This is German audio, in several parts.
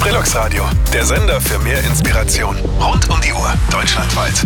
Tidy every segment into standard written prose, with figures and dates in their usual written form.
Brillux Radio, der Sender für mehr Inspiration. Rund um die Uhr, deutschlandweit.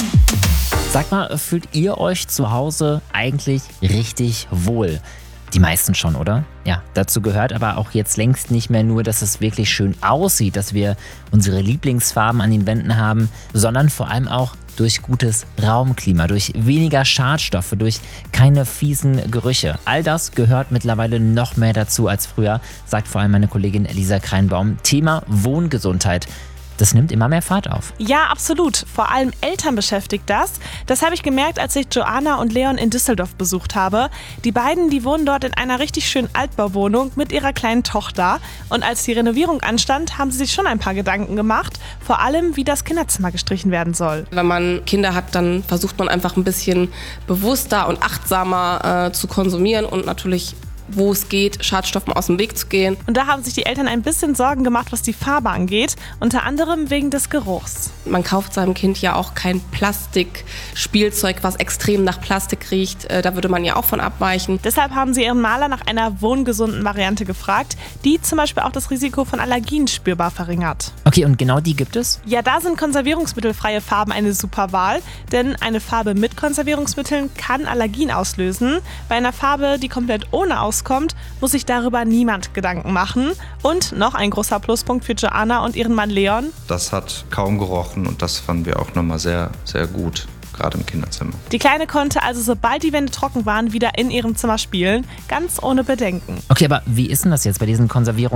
Sag mal, fühlt ihr euch zu Hause eigentlich richtig wohl? Die meisten schon, oder? Ja, dazu gehört aber auch jetzt längst nicht mehr nur, dass es wirklich schön aussieht, dass wir unsere Lieblingsfarben an den Wänden haben, sondern vor allem auch durch gutes Raumklima, durch weniger Schadstoffe, durch keine fiesen Gerüche. All das gehört mittlerweile noch mehr dazu als früher, sagt vor allem meine Kollegin Lisa Kreinbaum. Thema Wohngesundheit. Das nimmt immer mehr Fahrt auf. Ja, absolut. Vor allem Eltern beschäftigt das. Das habe ich gemerkt, als ich Joanna und Leon in Düsseldorf besucht habe. Die beiden, die wohnen dort in einer richtig schönen Altbauwohnung mit ihrer kleinen Tochter. Und als die Renovierung anstand, haben sie sich schon ein paar Gedanken gemacht. Vor allem, wie das Kinderzimmer gestrichen werden soll. Wenn man Kinder hat, dann versucht man einfach ein bisschen bewusster und achtsamer zu konsumieren und natürlich, wo es geht, Schadstoffen aus dem Weg zu gehen. Und da haben sich die Eltern ein bisschen Sorgen gemacht, was die Farbe angeht, unter anderem wegen des Geruchs. Man kauft seinem Kind ja auch kein Plastikspielzeug, was extrem nach Plastik riecht. Da würde man ja auch von abweichen. Deshalb haben sie ihren Maler nach einer wohngesunden Variante gefragt, die zum Beispiel auch das Risiko von Allergien spürbar verringert. Okay, und genau die gibt es? Ja, da sind konservierungsmittelfreie Farben eine super Wahl, denn eine Farbe mit Konservierungsmitteln kann Allergien auslösen. Bei einer Farbe, die komplett ohne auskommt, muss sich darüber niemand Gedanken machen. Und noch ein großer Pluspunkt für Joanna und ihren Mann Leon. Das hat kaum gerochen und das fanden wir auch nochmal sehr, sehr gut, gerade im Kinderzimmer. Die Kleine konnte also, sobald die Wände trocken waren, wieder in ihrem Zimmer spielen, ganz ohne Bedenken. Okay, aber wie ist denn das jetzt bei diesen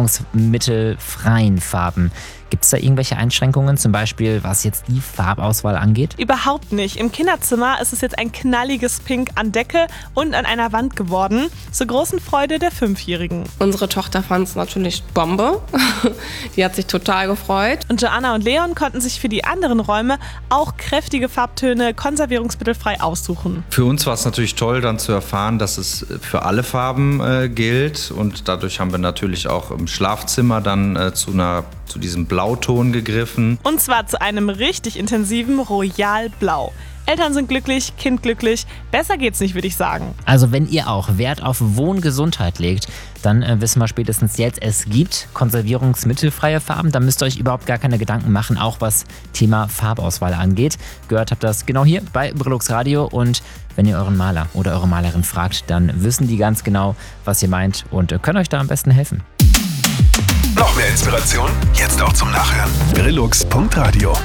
konservierungsmittelfreien Farben? Gibt es da irgendwelche Einschränkungen, zum Beispiel was jetzt die Farbauswahl angeht? Überhaupt nicht. Im Kinderzimmer ist es jetzt ein knalliges Pink an Decke und an einer Wand geworden, zur großen Freude der 5-Jährigen. Unsere Tochter fand es natürlich Bombe. Die hat sich total gefreut. Und Joanna und Leon konnten sich für die anderen Räume auch kräftige Farbtöne konservierungsmittelfrei aussuchen. Für uns war es natürlich toll, dann zu erfahren, dass es für alle Farben gilt. Und dadurch haben wir natürlich auch im Schlafzimmer dann zu diesem Blauton gegriffen. Und zwar zu einem richtig intensiven Royalblau. Eltern sind glücklich, Kind glücklich. Besser geht's nicht, würde ich sagen. Also wenn ihr auch Wert auf Wohngesundheit legt, dann wissen wir spätestens jetzt, es gibt konservierungsmittelfreie Farben. Da müsst ihr euch überhaupt gar keine Gedanken machen, auch was Thema Farbauswahl angeht. Gehört habt ihr das genau hier bei Brillux Radio. Und wenn ihr euren Maler oder eure Malerin fragt, dann wissen die ganz genau, was ihr meint und können euch da am besten helfen. Noch mehr Inspiration? Jetzt auch zum Nachhören. Brillux.radio